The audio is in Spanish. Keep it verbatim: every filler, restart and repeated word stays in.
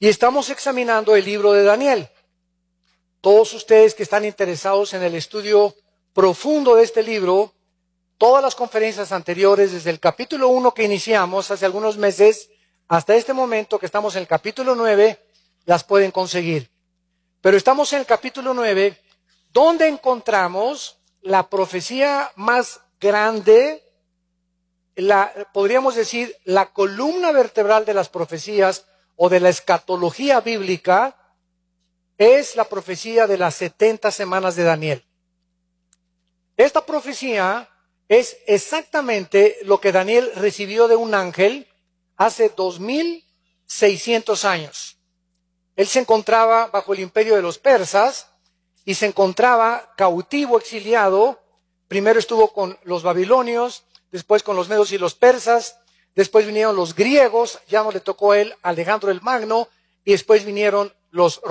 Y estamos examinando el libro de Daniel. Todos ustedes que están interesados en el estudio profundo de este libro, todas las conferencias anteriores, desde el capítulo uno que iniciamos hace algunos meses, hasta este momento que estamos en el capítulo nueve, las pueden conseguir. Pero estamos en el capítulo nueve, donde encontramos la profecía más grande, la, podríamos decir, la columna vertebral de las profecías o de la escatología bíblica, es la profecía de las setenta semanas de Daniel. Esta profecía es exactamente lo que Daniel recibió de un ángel hace dos mil seiscientos años. Él se encontraba bajo el imperio de los persas y se encontraba cautivo, exiliado. Primero estuvo con los babilonios, después con los medos y los persas, después vinieron los griegos, ya no le tocó a él Alejandro el Magno, y después vinieron los